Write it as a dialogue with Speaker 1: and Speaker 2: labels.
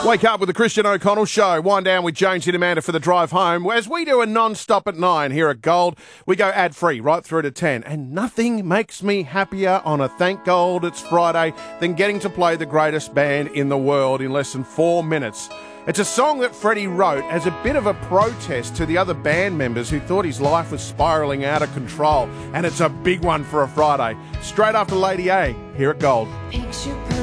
Speaker 1: Wake up with the Christian O'Connell Show. Wind down with Jonesy and Amanda for the drive home. As we do a non-stop at 9 here at Gold, we go ad-free right through to 10. And nothing makes me happier on a Thank Gold It's Friday than getting to play the greatest band in the world in less than 4 minutes. It's a song that Freddie wrote as a bit of a protest to the other band members who thought his life was spiralling out of control. And it's a big one for a Friday. Straight after Lady A here at Gold.